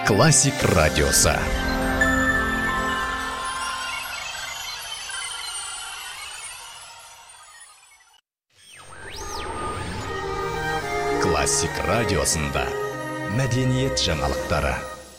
Классик радиосы. Классик радиосында мәдениет жаңалықтары.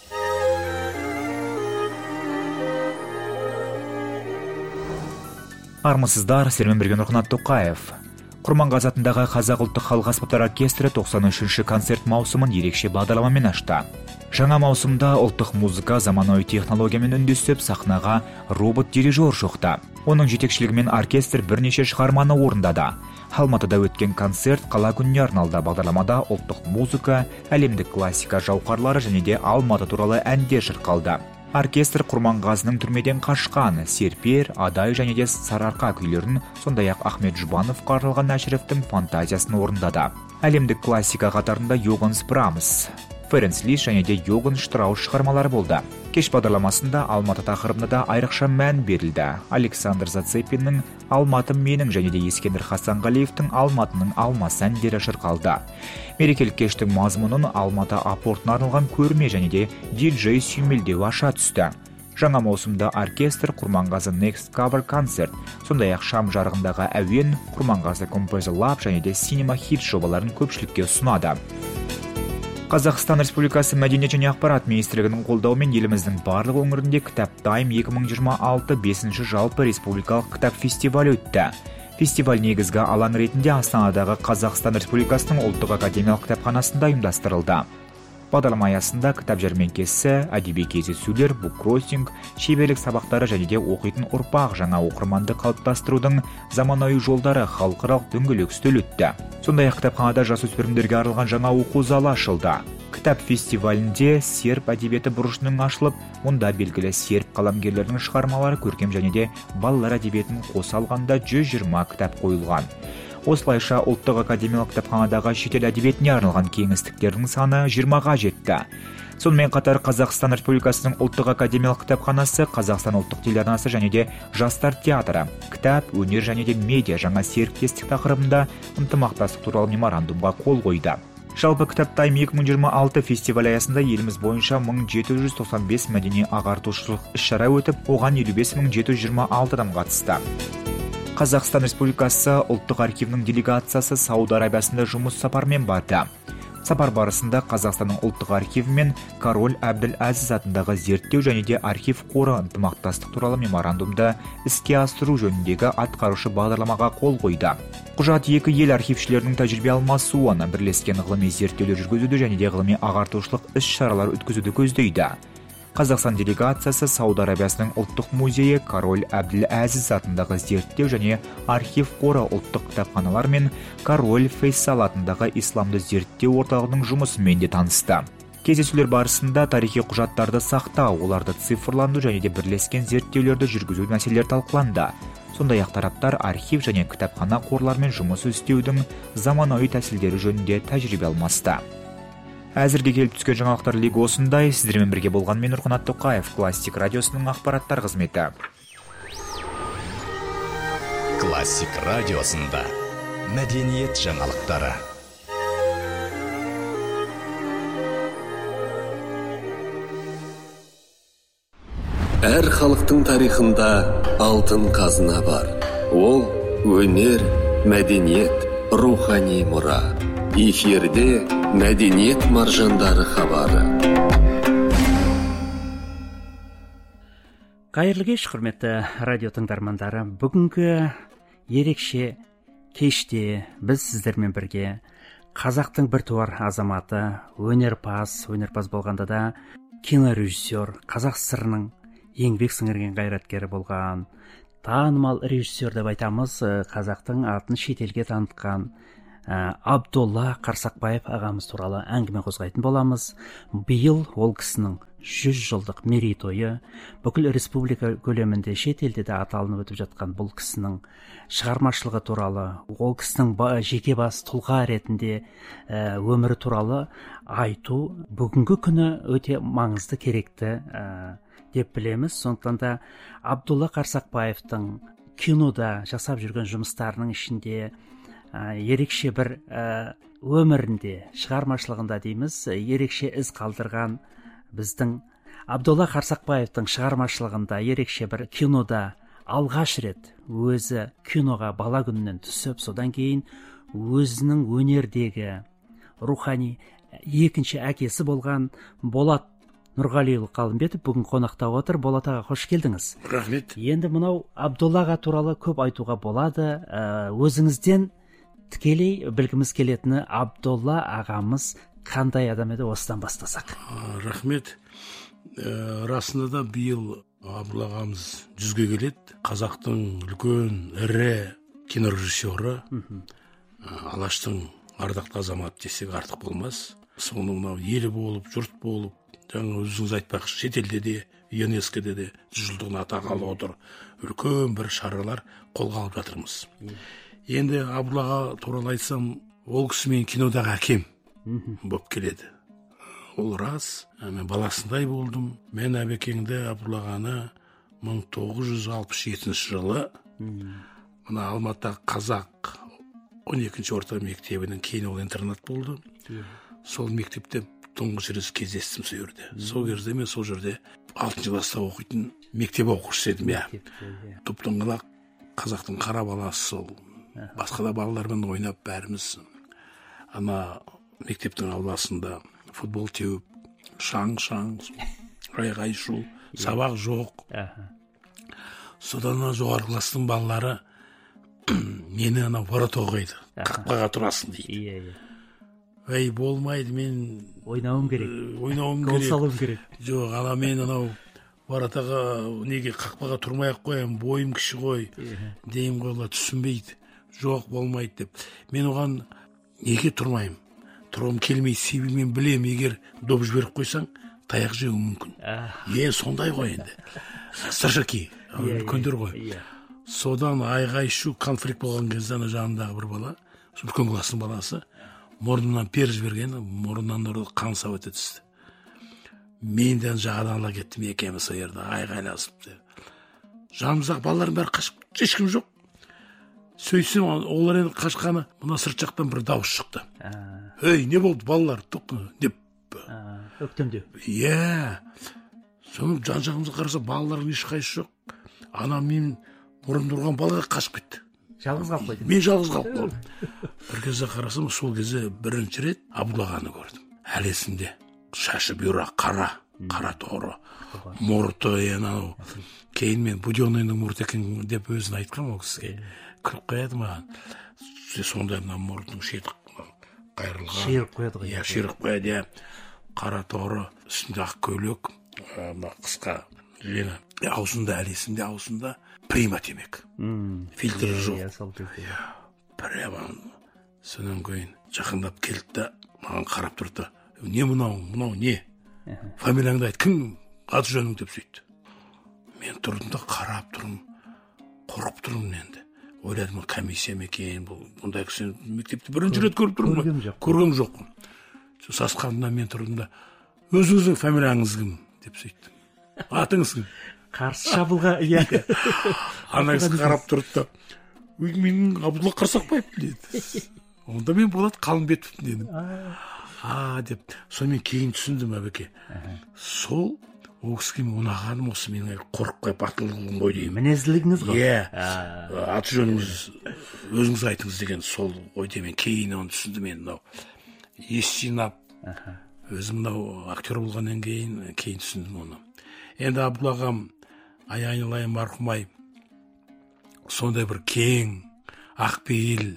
Армысыздар, сіздермен бірге Нұрқанат Тоқаев. Құрманғазы атындағы Қазақ ұлттық халық аспаптар оркестрі 93-ші концерт маусымын ерекше бағдарламамен ашты. Жаңа маусымда ұлттық музыка заманауи технологиямен үндесіп, сахнаға робот-дирижер шықты. Оның жетекшілігімен оркестр бірнеше шығарманы орындады. Алматыда өткен концерт қала күніне арналды. Бағдарламада ұлттық музыка, әлемдік классика жауһарлары және де Алматы туралы әндер шырқалды. Оркестр Құрманғазының түрмеден қашқан, Серпер, Адай және де Сарыарқа күйлерін, сондай-ақ Ахмет Жұбановқа арналған Әшіревтің фантазиясын орындады. Әлемдік классика қатарында Йоган Брамс, Ференц Лист және де Йоган Штраус шығармалары болды. Кеш бағдарламасында Алматы тақырыбына да айрықша мән берілді. Александр Зацепиннің «Алматым менің» және де Ескендір Хасанғалиевтің «Алматының алмасы» әндері шырқалды. Мерекелік кештің мазмұнын Алматы апортына арналған көрме және де диджей сүйемелдеу аша түсті. Жаңа маусымда оркестр Құрманғазы Next Cover Concert, сондай-ақ шам жарығындағы әуен, Құрманғазы Composer Lab және де Cinema Hit жобаларын көпшілікке ұсынады. Қазақстан Республикасы Мәдениет және ақпарат министрлігінің қолдауымен еліміздің барлық өңірінде Кітап Тайм 2026 5-ші жалпы республикалық кітап фестивалі өтті. Фестиваль негізгі алаң ретінде Астанадағы Қазақстан Республикасының ұлттық академиялық кітапханасында ұйымдастырылды. Бағдарлама аясында кітап жәрмеңкесі, әдеби кездесулер, буккроссинг, шеберлік сабақтары және де оқитын ұрпақ жаңа оқырманды қалыптастырудың заманауи жолдары халықаралық дөңгелек үстел өтті. Сондай-ақ кітапханада жасөспірімдерге арналған жаңа оқу залы ашылды. Кітап фестивалінде серб әдебиеті бұрышының ашылып, мұнда белгілі серб қаламгерлерінің шығармалары көркем және де балалар әдебиетін қоса алғанда 120 кітап қойылған. Осылайша ұлттық академиялық кітапханадағы шетел әдебиетіне арналған кеңістіктердің саны 20-ға жетті. Сонымен қатар Қазақстан Республикасының ұлттық академиялық кітапханасы, Қазақстан ұлттық телеарнасы және де жастар театры, кітап, өнер және де медиа жаңа серіктестік тақырыбында ынтымақтастық туралы меморандумға қол қойды. Жалпы Кітап Тайм 2026 фестиваль аясында еліміз бойынша 1795 мәдени ағартушылық іс-шара өтіп, оған 55726 адам қатысты. Қазақстан Республикасы ұлттық архивінің делегациясы Сауд Арабиясында жұмыс сапармен барды. Сапар барысында Қазақстанның ұлттық архиві мен Король Әбділ-Әзіз атындағы зерттеу және де архив қоры ынтымақтастық туралы меморандумды іске асыру жөніндегі атқарушы бағдарламаға қол қойды. Құжат екі ел архившілерінің тәжірибе алмасуын, бірлескен ғылыми зерттеулер жүргізуді және де ғылыми ағартушылық іс-шаралар өткізуді көздейді. Қазақстан делегациясы Сауд Арабиясының ұлттық музейі, Король Әбділ-Әзіз атындағы зерттеу және архив қоры ұлттық кітапханалар мен Король Фейсал атындағы исламды зерттеу орталығының жұмысымен де танысты. Кездесулер барысында тарихи құжаттарды сақтау, оларды цифрландыру және де бірлескен зерттеулерді жүргізу мәселелері талқыланды. Сондай-ақ тараптар архив және кітапхана қорлармен жұмыс істеудің заманауи тәсілдері жөнінде тәжірибе алмасты. Әзірге келіп түскен жаңалықтар легі осындай. Сіздермен бірге болған мен Нұрқанат Тоқаев, Классик радиосының ақпараттар қызметі. Классик радиосында мәдениет жаңалықтары. Әр халықтың тарихында алтын қазына бар. Ол өнер, мәдениет, рухани мұра. Эфирде мәдениет маржандары хабары. Қайырлы кеш, құрметті радио тыңдармандары. Бүгінгі ерекше кеште біз сіздермен бірге қазақтың біртуар азаматы, өнерпаз болғанда да кинорежиссер, қазақ СССР-ның еңбек сіңірген қайраткері болған танымал режиссер деп айтамыз, қазақтың атын шетелге танытқан Абдолла Қарсақбаев ағамыз туралы әңгіме қозғайтын боламыз. Биыл ол кісінің 100 жылдық мерейтойы, бүкіл республика көлемінде шетелде де аталынып өтіп жатқан бұл кісінің шығармашылығы туралы, ол кісінің жеке бас тұлға ретінде өмірі туралы айту бүгінгі күні өте маңызды, керекті деп білеміз. Сондықтан да Абдолла Қарсақбаевтың кинода жасап жүрген жұмыстарының ішінде ерекше бір өмірінде, шығармашылығында дейміз, ерекше із қалдырған біздің Абдолла Қарсақбаевтың шығармашылығында ерекше бір кинода алғаш рет өзі киноға бала күнінен түсіп, содан кейін өзінің өнердегі рухани екінші әкесі болған Болат Нұрғалиұлы Қалымбетов бүгін қонақта отыр. Болат аға, қош келдіңіз. Рахмет. Енді мынау Абдолла аға туралы көп айтуға болады. Өзіңізден тікелей білгіміз келетіні, Абдолла ағамыз қандай адам еді, осыдан бастасақ. Рахмет. Расында да биыл Абдолла ағамыз 100-ге келеді. Қазақтың үлкен ірі кинорежиссері, Алаштың ардақты азамат десек артық болмас. Соның мынау елі болып, жұрт болып, жаңа өзіңіз айтпақшы, шетелде де, ЮНЕСКО-де де 100 жылдығын атағалы отыр. Үлкен бір шаралар қолға алып жатырмыз. Енді Абдолла туралы айтсам, ол кісі мен кинодағы әкем болып келеді. Ол рас. Мен баласындай болдым. Мен әбекеңді, Абдолла ағаны 1967 жылы мына Алматыдағы Қазақ 12-ші орта мектебінің, кейін ол интернат болды. Сол мектепте тұңғыш рет кездестім сол жерде. Сол кезде мен сол жерде 6-ші класста оқитын мектеп оқушысы едім. Топтың қазақтың қара баласы сол. Басқа да балалармен ойнап бәріміз ана мектептің ауласында футбол теуіп, шаң, айғай-шу, сабақ жоқ. Содан жоғарғы кластың балалары мені ана ворот оқиды, қақпаға тұрасың дейді. Ей, болмайды, мен ойнауым керек. Гол салуым керек. Жоқ, ана мен анау воротаға неге қақпаға тұрмай-ақ қоям, бойым кіші ғой, дейім қолға түсінбейді. Жоқ, болмайды деп. Мен оған неге тұрмайым? Тұрғым келмейді, себебі мен білем, егер доп жіберіп қойсаң, таяқ жеуім мүмкін. Сондай ғой енді. Старшаки, үлкендер ғой. Содан айғай-шу конфликт болған кезде жанындағы бір бала, үлкен кластың баласы, мұрнынан пер жіберген, мұрнынан қан сау ете түсті. Менден жағадан ала кеттім, екеуміз сол жерде айғайласып. Жанымыздағы балалардың бәрі қашып, ешкім жоқ. Сөйтсем, олар енді қашқаны, мына сырт жақтан бір дауыс шықты. Ей, не болды балалар, тоқта, деп. Өктемде. Соның жан-жағымызға қараса, балалардың ешқайсы жоқ. Анам мен бұрын тұрған балаға қашып кетті. Жалғыз қалып қойды. Мен жалғыз қалып қалдым. Бір кезде қарасам, сол кезде бірінші рет Абдолла ағаны көрдім. Әлі есімде. Шашы бұйра қара торы, мұрты, анау. Кейін мен Буденныйның мұрты екен деп өзін айтқан ол кісіге. Күліп қояды маған. Сондай мына мұртының шеті қайырылған. Шиырып қояды ғой. Шиырып қояды, қара торы, үстінде ақ көйлек, қысқа жеңі. Аузында, әлі есімде аузында прима темек. Фильтрі жоқ. Прямо сонан кейін жақындап келді да маған қарап тұрды. Не мынау не? Фамилияңды айт, кім? Аты жөнің деп сөйтті. Мен тұрдым да қарап тұрмын, қорқып тұрмын енді. Ойладым, комиссия ма екен, бұндай кісі мектепті бірінші рет көріп тұрмын. Көргем жоқ. Сасқанымда мен тұрдым да, өзіңіздің фамилияңыз кім деп сөйттім. Атыңыз кім? Қарсы шабылға, Ана кісі қарап тұрды да, менің Абдолла Қарсақбаев деді. Онда мен Болат Қалымбетов дедім. Деп. Сонымен кейін түсіндім әбеке. Сол ол кісіге ұнағаным осы менің қорықпай батылдығым ғой деймін. Мінезділігіңіз ғой. Аты жөніңіз өзіңіз айтыңыз деген сол ғой деймін. Кейін оны түсіндім мен мынау. Ес жинап, өзім мынау актер болғаннан кейін түсіндім оны. Енді Абдолла ағам айналайын марқұмай сондай бір кең, ақпейіл,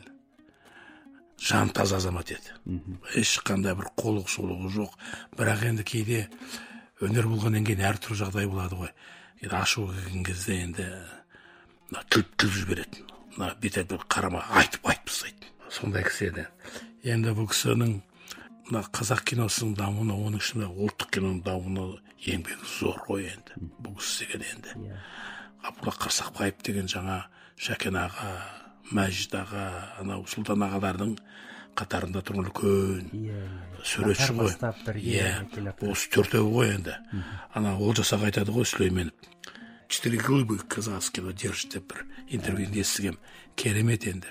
жан таза азамат еді. Ешқандай бір қолық-солығы жоқ. Бірақ енді кейде өнер болғаннан кейін әртүрлі жағдай болады ғой. Ашу келген кезде енді тіліп жіберетін. Бет-әлпет қарама айтып тастайды. Сондай кісі еді. Енді бұл кісінің қазақ киносының дамуына, оның ішінде ұлттық киноның дамуына еңбегі зор ғой енді. Бұл кісі деген енді. Абдолла Қарсақбаев деген жаңа Шәкен аға, Мәжит аға, анау Сұлтан ағалардың қатарында тұрған үлкен суретші ғой. Осы төртеу ғой енді. Ана Олжас аға айтады ғой, Сүлейменов. 4 глыбы казахского кино держит деп бір интервьюінде естігем. Керемет енді.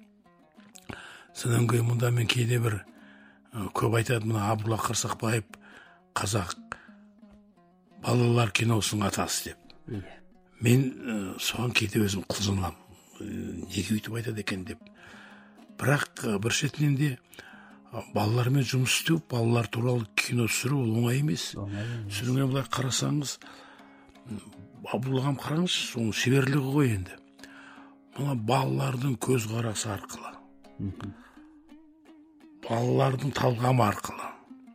Содан кейін мұнда мен кейде бір көп айтады, мына Абдолла Қарсақбаев қазақ балалар киносының атасы деп. Мен соған кейде өзім құлжынамын. Неге өйтіп айтады екен деп. Бірақ бір шетінен де балалармен жұмыс істеу, балалар туралы кино түсіру ол оңай емес. Содан былай қарасаңыз, Абдул ағам қараңыз, соның шеберлігі ғой енді. Мына балалардың көзқарасы арқылы, балалардың талғамы арқылы,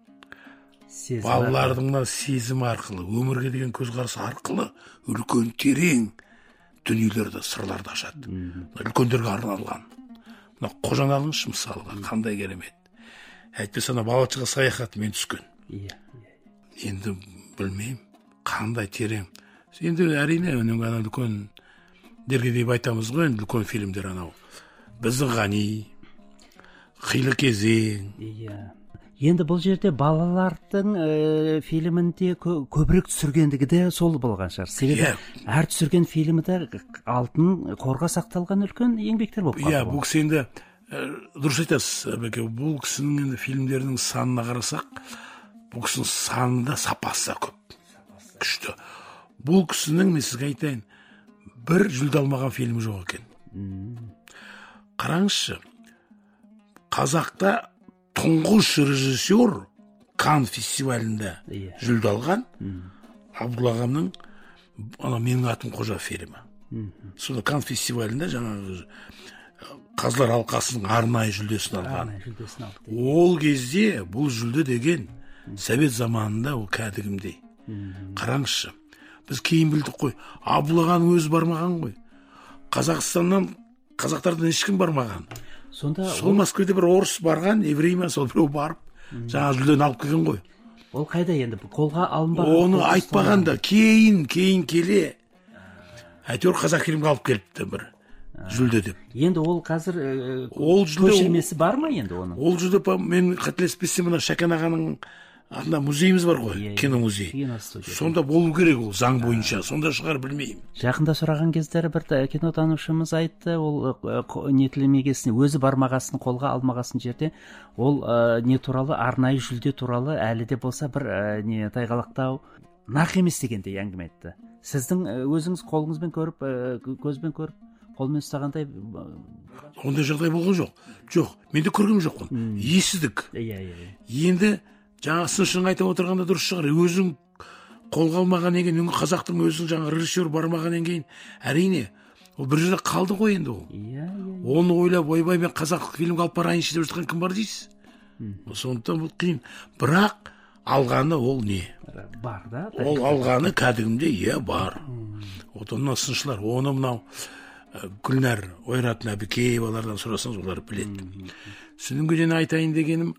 балалардың сезімі арқылы, өмірге деген көзқарасы арқылы үлкен терең дүниелерді, сырларды ашады. Үлкендерге арналған. Мына Қожан алыңызшы мысалға, қандай керемет. Әйтпесе ана балачыға саяхат мен түскен. Енді білмеймін, қандай терең. Енді әрине ана үлкен дерге деп айтамыз ғой, енді үлкен фильмдер анау. Біздің Ғани, Қилы кезең. Енді бұл жерде балалардың фильмінде көбірек түсіргендігі де сол болған шығар. Себебі әр түсірген фильмді алтын қорға сақталған үлкен еңбектер болып қалды. Бұл кісі енді дұрыс айтасыз. Бұл кісінің енді фильмдерінің санына қарасақ, бұл кісінің санында сапасы көп, күшті. Бұл кісінің, мен сізге айтайын, бір жүлде алмаған фильмі жоқ екен. Қараңызшы, қазақта тұңғыш режиссер Канн фестивалінде жүлде алған Абдул ағамның «Менің атым Қожа» фильмі. Сонда Канн фестивалінде жаңағы Қазылар алқасының арнайы жүлдесін алған. Ол кезде бұл жүлде деген совет заманында ол кәдімгідей. Қараңызшы, біз кейін білдік қой, Абдул ағаның өзі бармаған ғой. Қазақстаннан, қазақтардан ешкім бармаған. Сол Москведе бір орыс барған, еврей ма, сол біреу барып, жаңа жүлдені алып келген ғой. Ол қайда енді, қолға алынбаған? Оны айтпағанда, кейін келе, әйтеуір Қазақфильмге алып келіпті бір жүлде деп. Енді ол қазір көшірмесі бар ма енді оның? Ол жүлде, мен қателеспесем, мына Шәкен ағаның атында музейіміз бар ғой, кино музей. Сонда болу керек ол, заң бойынша. Сонда шығар, білмеймін. Жақында сұраған кездері бір кинотанушымыз айтты, ол нетілмегесін, өзі бармағасын, қолға алмағасын жерде, ол не туралы, арнайы жүлде туралы әлі де болса бір тайғалақтау, нақ емес дегендей әңгіме айтты. Сіздің өзіңіз қолыңызбен көріп, көзбен көріп, қолмен ұстағандай ондай жағдай болған жоқ. Жоқ, мен де көргем жоқпын. Естідік. Енді жаңа сыншының айтып отырғанда дұрыс шығар. Өзің қолға алмаған екен, қазақтың өзің жаңа режиссер бармағаннан кейін, әрине, ол бір жерде қалды ғой енді ол. Оны ойлап, ойбай, мен қазақ фильмге алып барайыншы деп жатқан кім бар дейсіз? Сондықтан бұл қиын. Бірақ алғаны ол не? Бар да? Ол алғаны кәдімде, бар. Отыннан сыншылар, оны мынау Гүлнәр Ойратын Әбікеевалардан сұрасаңыз, олар біледі. Сіздің айтайын дегенім,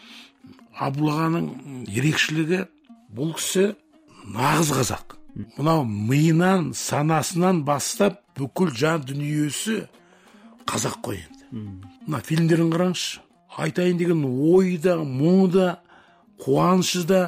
Абдул ағаның ерекшілігі, бұл кісі нағыз қазақ. Мынау миынан, санасынан бастап бүкіл жан дүниесі қазақ қой енді. Мына фильмдерін қараңызшы. Айтайын деген ойы да, мұңы да, қуанышы да,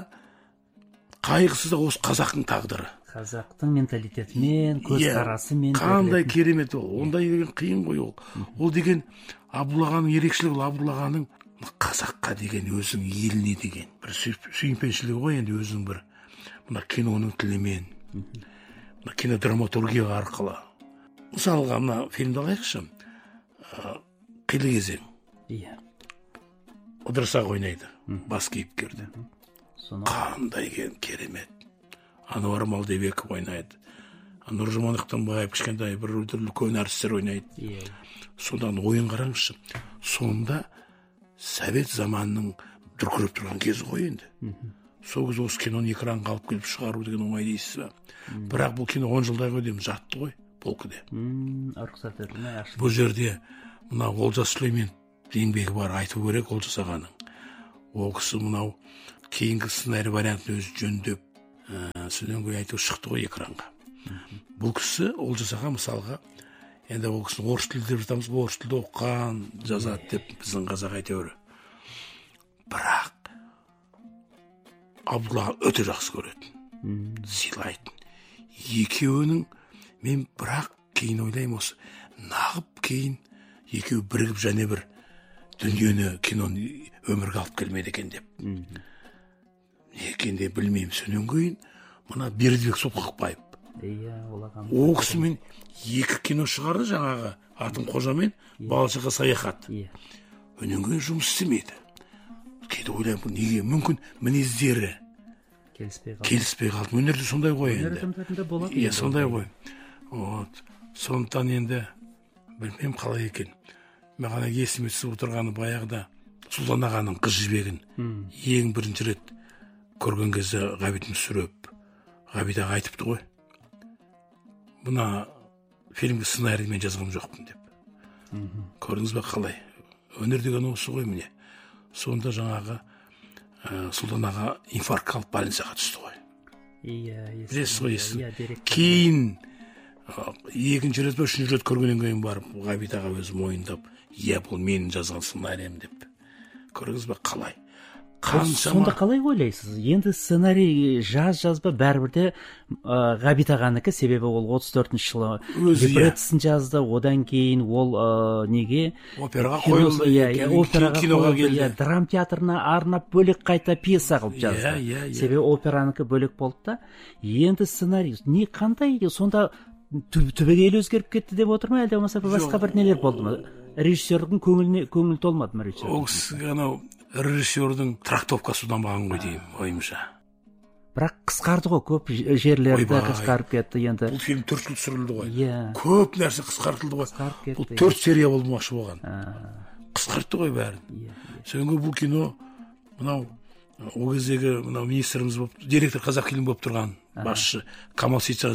қайғысы да осы қазақтың тағдыры. Қазақтың менталитетімен, көзқарасымен. Қандай керемет ол. Ондай деген қиын ғой ол. Ол деген Абдул ағаның ерекшілігі, Абдул ағаның қазаққа деген, өзің еліне деген бір сүйінпеншілігі ғой енді, өзің бір мына киноның тілімен, мына кинодраматургия арқылы. Мысалға мына фильмді алайықшы, Қилы кезең. Ыдырыс аға ойнайды, бас кейіпкерді. Қандай керемет. Ануар Малдыбеков ойнайды. Нұржаман Ықтанбаев кішкентай бір үлкен әртістер ойнайды. Содан ойын қараңызшы. Сонда совет заманының дүркіреп тұрған кезі ғой енді. Сол кез осы киноны экранға алып келіп шығару деген оңай дейсіз ба? Бірақ бұл кино 10 жылдай ғой деймін, жатты ғой полкіде. Бұл жерде мына Олжас Сүлеймен еңбегі бар, айту керек Олжас ағаның. Ол кісі мынау кейінгі сценарий вариантын өзі жөндеп, содан кейін айту шықты ғой экранға. Бұл кісі Олжас аға мысалға, енді ол кісінің орыс тілді деп жатамыз, орыс тілді оқыған, жазады деп біздің қазақ әйтеуір. Бірақ Абдул аға өте жақсы көретін, сыйлайтын. Екеуінің, мен бірақ кейін ойлаймын осы, нағып кейін екеуі бірігіп және бір дүниені, киноны өмірге алып келмеді екен деп. Не екен деп білмеймін. Сонан кейін мына Бердібек Сопқақбаев. Иә, ол ағам. Ол кісімен 2 кино шығарды, жаңағы Атын қожамен Балшыққа саяхат. Иә. Өнен кейін жұмыс істемеді. Кейде ойлаймын, неге? Мүмкін мінездері келіспей қалды. Өнерде сондай ғой енді. Өнер болады. Иә, сондай ғой. Сондықтан енді білмеймін қалай екен. Маған есіме түсіп отырғаны баяғыда Сұлтан ағаның қыз жібегін ең бірінші рет көрген кезде Ғабит Мүсіреп Ғабит аға айтыпты ғой. Мына фильмге сценарий мен жазған жоқпын деп. Көрдіңіз бе қалай? Өнер деген осы ғой міне. Сонда жаңағы Сұлтан аға инфаркт алып больницаға түсті ғой. Иә, білесіз ғой. Кейін екінші рет па үшінші рет көргеннен кейін барып Ғабит аға өзі мойындап, иә, бұл менің жазған сценариям деп. Көрдіңіз бе қалай? Сонда қалай ойлайсыз? Енді сценарий жазба бәрібір де Ғабит ағанікі, себебі ол 34-ші жылы либреттісін жазды, одан кейін ол неге операға қойылды, киноға келді, драма театрына арнап бөлек қайта пьеса қылып жазды. Себебі операнікі бөлек болды да. Енді сценарий не қандай? Сонда түбегейлі өзгеріп кетті деп отыр ма, әлде болмаса басқа бір нелер болды ма? Режиссердің көңілі толмады ма режиссер? Ол кісіге анау режиссердің трактовкасы ұнамаған ғой деймін, ойымша. Бірақ қысқарды ғой, көп жерлерді қысқарып кетті енді. Бұл фильм 4 жыл түсірілді ғой. Иә. Көп нәрсе қысқартылды ғой. Бұл 4 серия болмақшы болған. Қысқартты ғой бәрін. Соңғы бұл кино мынау ол кездегі мынау министріміз болып, директор Қазақфильм болып тұрған басшы Камал Сейтжан